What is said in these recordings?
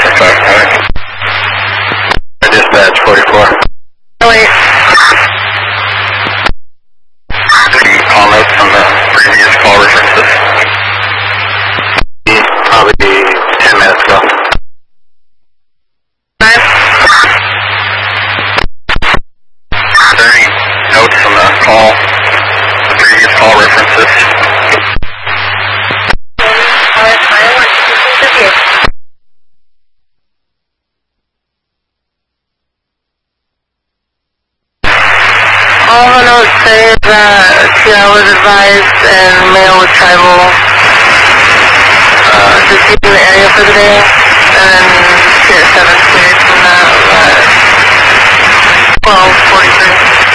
Dispatch 44. Wait. Any call notes on the previous call references? Probably 10 minutes ago. Are there any notes on the call, the previous call references? All the notes say that TR was advised and mail was tribal, just using the area for the day, and Tier 7 cleared from that at 12:43.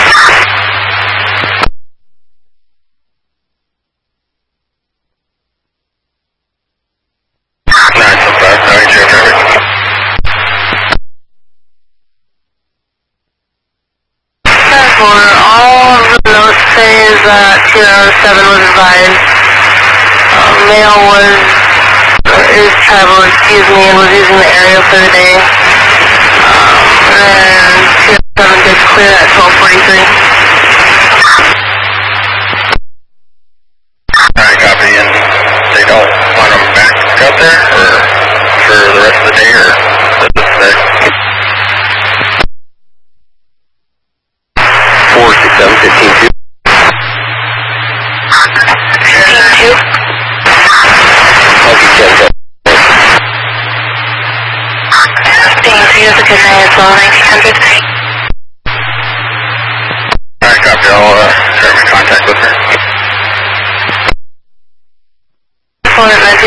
Alright, so far. Alright, sure, perfect. All of the notes say that TR 7 was advised. Mail is tribal, and was using the area for the day. And TR 7 gets clear at 12:43. Alright, copy, and they don't want them back out there, or for the rest of the day, or this day? 467-15-2. 15-2. Thank you. Have a good night as well. 1900. Alright, copy. I'll try to make contact with her. 4